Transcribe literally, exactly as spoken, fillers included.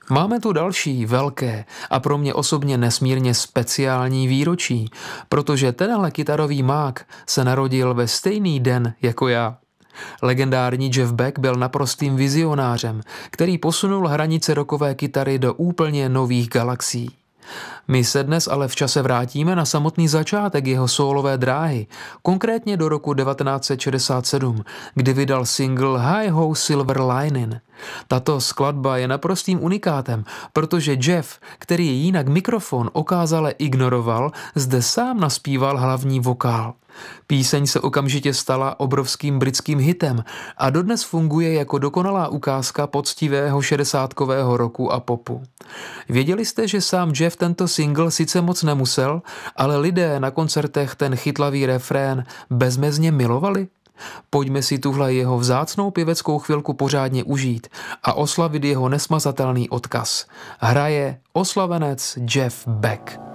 Máme tu další velké a pro mě osobně nesmírně speciální výročí, protože tenhle kytarový mák se narodil ve stejný den jako já. Legendární Jeff Beck byl naprostým vizionářem, který posunul hranice rockové kytary do úplně nových galaxií. My se dnes ale v čase vrátíme na samotný začátek jeho sólové dráhy, konkrétně do roku devatenáct set šedesát sedm, kdy vydal single Hi Ho Silver Lining. Tato skladba je naprostým unikátem, protože Jeff, který jinak mikrofon okázale ignoroval, zde sám naspíval hlavní vokál. Píseň se okamžitě stala obrovským britským hitem a dodnes funguje jako dokonalá ukázka poctivého šedesátkového roku a popu. Věděli jste, že sám Jeff tento single sice moc nemusel, ale lidé na koncertech ten chytlavý refrén bezmezně milovali? Pojďme si tuhle jeho vzácnou pěveckou chvilku pořádně užít a oslavit jeho nesmazatelný odkaz. Hraje oslavenec Jeff Beck.